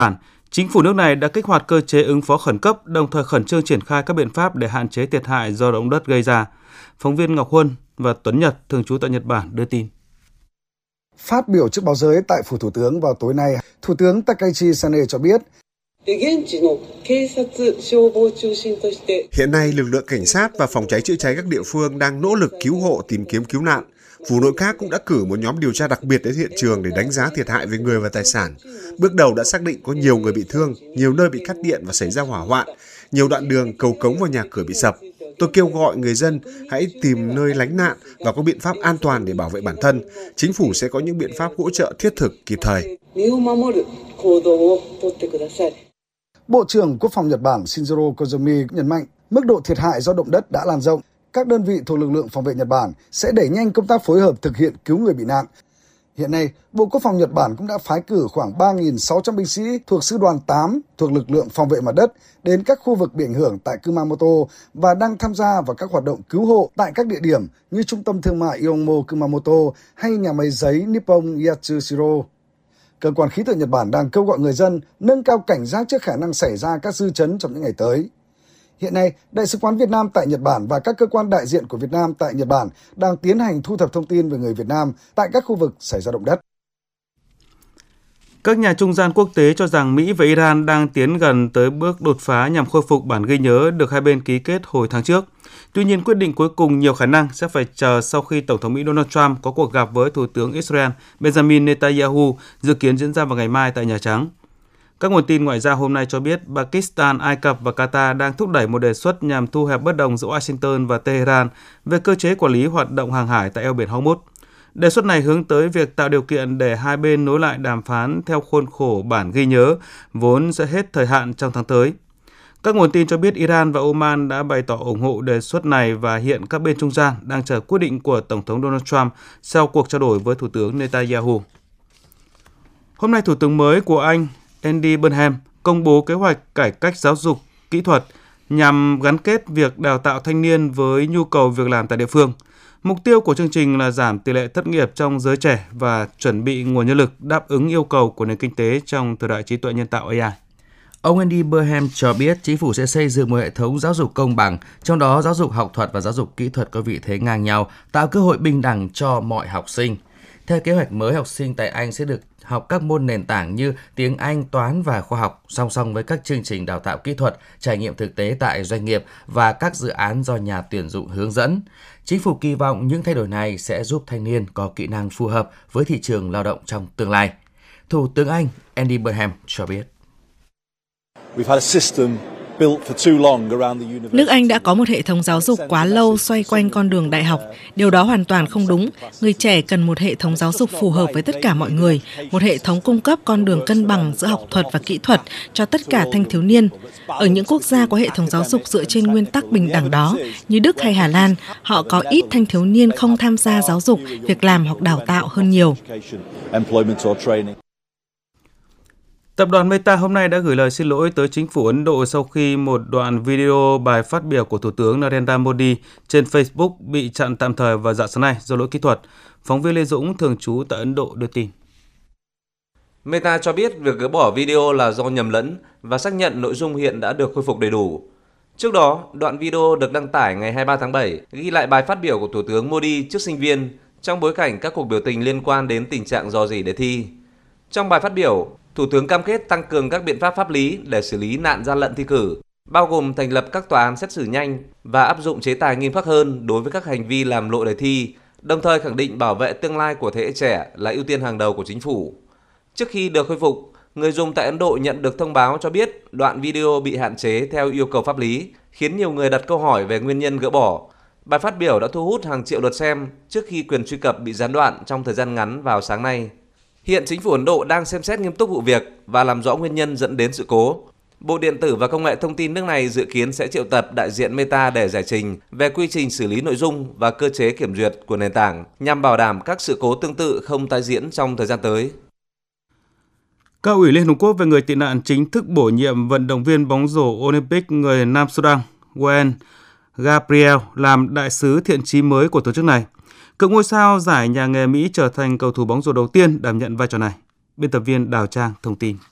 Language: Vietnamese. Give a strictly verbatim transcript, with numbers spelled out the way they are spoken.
Bản, chính phủ nước này đã kích hoạt cơ chế ứng phó khẩn cấp, đồng thời khẩn trương triển khai các biện pháp để hạn chế thiệt hại do động đất gây ra. Phóng viên Ngọc Huân và Tuấn Nhật, thường trú tại Nhật Bản, đưa tin. Phát biểu trước báo giới tại Phủ Thủ tướng vào tối nay, Thủ tướng Takaichi Sane cho biết, hiện nay, lực lượng cảnh sát và phòng cháy chữa cháy các địa phương đang nỗ lực cứu hộ, tìm kiếm cứu nạn. Vụ nổ khác cũng đã cử một nhóm điều tra đặc biệt đến hiện trường để đánh giá thiệt hại về người và tài sản. Bước đầu đã xác định có nhiều người bị thương, nhiều nơi bị cắt điện và xảy ra hỏa hoạn, nhiều đoạn đường, cầu cống và nhà cửa bị sập. Tôi kêu gọi người dân hãy tìm nơi lánh nạn và có biện pháp an toàn để bảo vệ bản thân. Chính phủ sẽ có những biện pháp hỗ trợ thiết thực kịp thời. Bộ trưởng Quốc phòng Nhật Bản Shinjiro Koizumi nhấn mạnh mức độ thiệt hại do động đất đã lan rộng. Các đơn vị thuộc lực lượng phòng vệ Nhật Bản sẽ đẩy nhanh công tác phối hợp thực hiện cứu người bị nạn. Hiện nay, Bộ Quốc phòng Nhật Bản cũng đã phái cử khoảng ba nghìn sáu trăm binh sĩ thuộc Sư đoàn tám thuộc lực lượng phòng vệ mặt đất đến các khu vực bị ảnh hưởng tại Kumamoto và đang tham gia vào các hoạt động cứu hộ tại các địa điểm như Trung tâm Thương mại Ionmo Kumamoto hay nhà máy giấy Nippon Yatsushiro. Cơ quan khí tượng Nhật Bản đang kêu gọi người dân nâng cao cảnh giác trước khả năng xảy ra các dư chấn trong những ngày tới. Hiện nay, Đại sứ quán Việt Nam tại Nhật Bản và các cơ quan đại diện của Việt Nam tại Nhật Bản đang tiến hành thu thập thông tin về người Việt Nam tại các khu vực xảy ra động đất. Các nhà trung gian quốc tế cho rằng Mỹ và Iran đang tiến gần tới bước đột phá nhằm khôi phục bản ghi nhớ được hai bên ký kết hồi tháng trước. Tuy nhiên, quyết định cuối cùng nhiều khả năng sẽ phải chờ sau khi Tổng thống Mỹ Donald Trump có cuộc gặp với Thủ tướng Israel Benjamin Netanyahu dự kiến diễn ra vào ngày mai tại Nhà Trắng. Các nguồn tin ngoại giao hôm nay cho biết Pakistan, Ai Cập và Qatar đang thúc đẩy một đề xuất nhằm thu hẹp bất đồng giữa Washington và Tehran về cơ chế quản lý hoạt động hàng hải tại eo biển Hormuz. Đề xuất này hướng tới việc tạo điều kiện để hai bên nối lại đàm phán theo khuôn khổ bản ghi nhớ, vốn sẽ hết thời hạn trong tháng tới. Các nguồn tin cho biết Iran và Oman đã bày tỏ ủng hộ đề xuất này và hiện các bên trung gian đang chờ quyết định của Tổng thống Donald Trump sau cuộc trao đổi với Thủ tướng Netanyahu. Hôm nay, Thủ tướng mới của Anh, Andy Burnham, công bố kế hoạch cải cách giáo dục, kỹ thuật nhằm gắn kết việc đào tạo thanh niên với nhu cầu việc làm tại địa phương. Mục tiêu của chương trình là giảm tỷ lệ thất nghiệp trong giới trẻ và chuẩn bị nguồn nhân lực đáp ứng yêu cầu của nền kinh tế trong thời đại trí tuệ nhân tạo A I. Ông Andy Burnham cho biết chính phủ sẽ xây dựng một hệ thống giáo dục công bằng, trong đó giáo dục học thuật và giáo dục kỹ thuật có vị thế ngang nhau, tạo cơ hội bình đẳng cho mọi học sinh. Theo kế hoạch mới, học sinh tại Anh sẽ được học các môn nền tảng như tiếng Anh, toán và khoa học, song song với các chương trình đào tạo kỹ thuật, trải nghiệm thực tế tại doanh nghiệp và các dự án do nhà tuyển dụng hướng dẫn. Chính phủ kỳ vọng những thay đổi này sẽ giúp thanh niên có kỹ năng phù hợp với thị trường lao động trong tương lai. Thủ tướng Anh Andy Burnham cho biết. Nước Anh đã có một hệ thống giáo dục quá lâu xoay quanh con đường đại học. Điều đó hoàn toàn không đúng. Người trẻ cần một hệ thống giáo dục phù hợp với tất cả mọi người, một hệ thống cung cấp con đường cân bằng giữa học thuật và kỹ thuật cho tất cả thanh thiếu niên. Ở những quốc gia có hệ thống giáo dục dựa trên nguyên tắc bình đẳng đó, như Đức hay Hà Lan, họ có ít thanh thiếu niên không tham gia giáo dục, việc làm hoặc đào tạo hơn nhiều. Tập đoàn Meta hôm nay đã gửi lời xin lỗi tới chính phủ Ấn Độ sau khi một đoạn video bài phát biểu của Thủ tướng Narendra Modi trên Facebook bị chặn tạm thời vào rạng sáng nay do lỗi kỹ thuật. Phóng viên Lê Dũng, thường trú tại Ấn Độ đưa tin. Meta cho biết việc gỡ bỏ video là do nhầm lẫn và xác nhận nội dung hiện đã được khôi phục đầy đủ. Trước đó, đoạn video được đăng tải ngày hai mươi ba tháng bảy ghi lại bài phát biểu của Thủ tướng Modi trước sinh viên trong bối cảnh các cuộc biểu tình liên quan đến tình trạng rò rỉ đề thi. Trong bài phát biểu, Thủ tướng cam kết tăng cường các biện pháp pháp lý để xử lý nạn gian lận thi cử, bao gồm thành lập các tòa án xét xử nhanh và áp dụng chế tài nghiêm khắc hơn đối với các hành vi làm lộ đề thi, đồng thời khẳng định bảo vệ tương lai của thế hệ trẻ là ưu tiên hàng đầu của chính phủ. Trước khi được khôi phục, người dùng tại Ấn Độ nhận được thông báo cho biết đoạn video bị hạn chế theo yêu cầu pháp lý, khiến nhiều người đặt câu hỏi về nguyên nhân gỡ bỏ. Bài phát biểu đã thu hút hàng triệu lượt xem trước khi quyền truy cập bị gián đoạn trong thời gian ngắn vào sáng nay. Hiện chính phủ Ấn Độ đang xem xét nghiêm túc vụ việc và làm rõ nguyên nhân dẫn đến sự cố. Bộ Điện tử và Công nghệ Thông tin nước này dự kiến sẽ triệu tập đại diện Meta để giải trình về quy trình xử lý nội dung và cơ chế kiểm duyệt của nền tảng nhằm bảo đảm các sự cố tương tự không tái diễn trong thời gian tới. Cao ủy Liên Hợp Quốc về người tị nạn chính thức bổ nhiệm vận động viên bóng rổ Olympic người Nam Sudan, Wael Gabriel, làm đại sứ thiện chí mới của tổ chức này. Cựu ngôi sao giải nhà nghề Mỹ trở thành cầu thủ bóng rổ đầu tiên đảm nhận vai trò này. Biên tập viên Đào Trang thông tin.